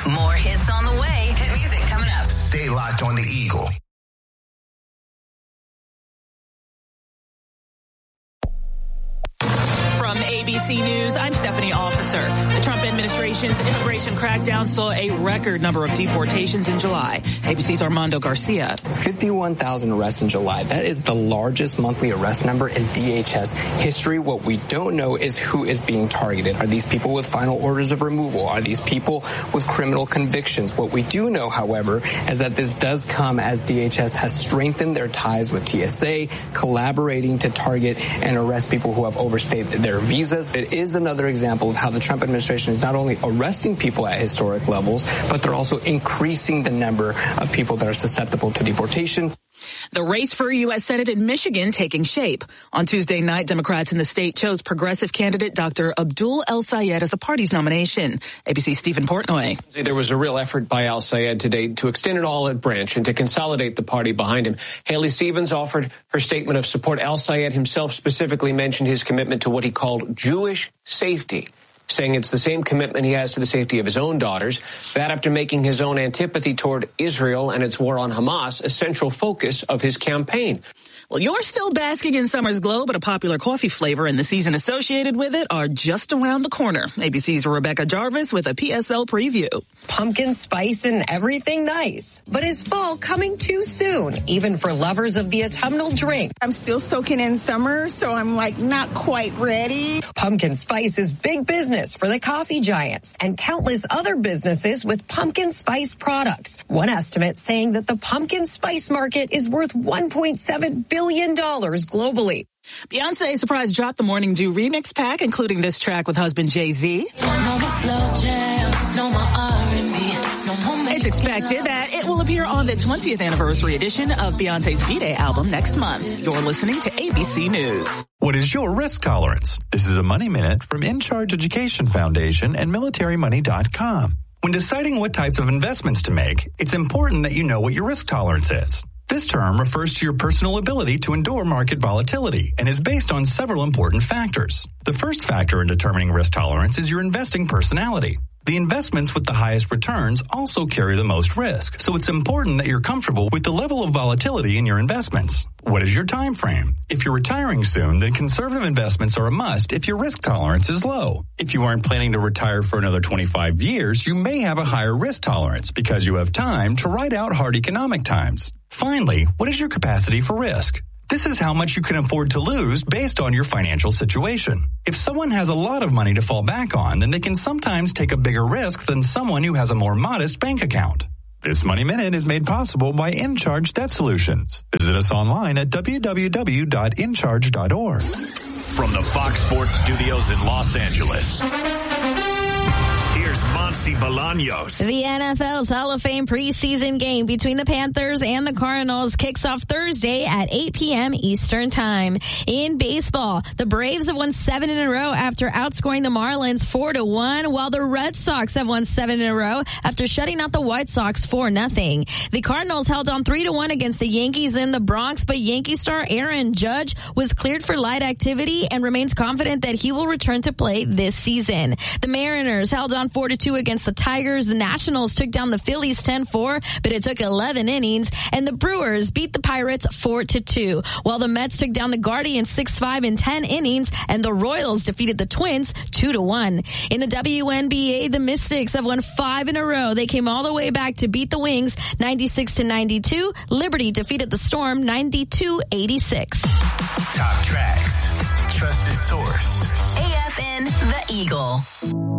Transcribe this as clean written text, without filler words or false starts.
More hits on the way. Hit music coming up. Stay locked on the Eagle. From ABC News, I'm Stephanie Officer. The Trump administration's immigration crackdown saw a record number of deportations in July. ABC's Armando Garcia. 51,000 arrests in July. That is the largest monthly arrest number in DHS history. What we don't know is who is being targeted. Are these people with final orders of removal? Are these people with criminal convictions? What we do know, however, is that this does come as DHS has strengthened their ties with TSA, collaborating to target and arrest people who have overstayed their visas. It is another example of how the Trump administration is not only arresting people at historic levels, but they're also increasing the number of people that are susceptible to deportation. The race for U.S. Senate in Michigan taking shape. On Tuesday night, Democrats in the state chose progressive candidate Dr. Abdul El-Sayed as the party's nomination. ABC's Stephen Portnoy. There was a real effort by El-Sayed today to extend an all-out branch and to consolidate the party behind him. Haley Stevens offered her statement of support. El-Sayed himself specifically mentioned his commitment to what he called Jewish safety, saying it's the same commitment he has to the safety of his own daughters. That after making his own antipathy toward Israel and its war on Hamas a central focus of his campaign. Well, you're still basking in summer's glow, but a popular coffee flavor and the season associated with it are just around the corner. ABC's Rebecca Jarvis with a PSL preview. Pumpkin spice and everything nice. But is fall coming too soon, even for lovers of the autumnal drink? I'm still soaking in summer, so I'm not quite ready. Pumpkin spice is big business for the coffee giants and countless other businesses with pumpkin spice products. One estimate saying that the pumpkin spice market is worth $1.7 billion globally. Beyonce surprise dropped the Morning Dew remix pack, including this track with husband Jay-Z. It's expected that it will appear on the 20th anniversary edition of Beyonce's B-Day album next month. You're listening to ABC News. What is your risk tolerance? This is a Money Minute from In Charge Education Foundation and MilitaryMoney.com. When deciding what types of investments to make, it's important that you know what your risk tolerance is. This term refers to your personal ability to endure market volatility and is based on several important factors. The first factor in determining risk tolerance is your investing personality. The investments with the highest returns also carry the most risk, so it's important that you're comfortable with the level of volatility in your investments. What is your time frame? If you're retiring soon, then conservative investments are a must if your risk tolerance is low. If you aren't planning to retire for another 25 years, you may have a higher risk tolerance because you have time to ride out hard economic times. Finally, what is your capacity for risk? This is how much you can afford to lose based on your financial situation. If someone has a lot of money to fall back on, then they can sometimes take a bigger risk than someone who has a more modest bank account. This Money Minute is made possible by InCharge Debt Solutions. Visit us online at www.incharge.org. From the Fox Sports Studios in Los Angeles, here's Monty Bolaños. The NFL's Hall of Fame preseason game between the Panthers and the Cardinals kicks off Thursday at 8 p.m. Eastern Time. In baseball, the Braves have won 7 in a row after outscoring the Marlins 4-1, while the Red Sox have won 7 in a row after shutting out the White Sox 4-0. The Cardinals held on 3-1 against the Yankees in the Bronx, but Yankee star Aaron Judge was cleared for light activity and remains confident that he will return to play this season. The Mariners held on 4-2 against the Tigers. The Nationals took down the Phillies 10-4, but it took 11 innings, and the Brewers beat the Pirates 4-2, while the Mets took down the Guardians 6-5 in 10 innings, and the Royals defeated the Twins 2-1. In the WNBA, the Mystics have won 5 in a row. They came all the way back to beat the Wings 96-92. Liberty defeated the Storm 92-86. Top tracks, trusted source. AFN, The Eagle.